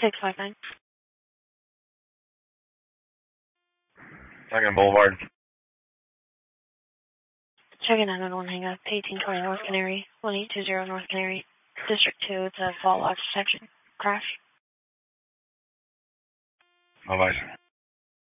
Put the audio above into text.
659. Second Boulevard. Checking 911 hang up, 1820 North Canary, 1820 North Canary, District 2, it's a fault loss section. Crash. Bye-bye.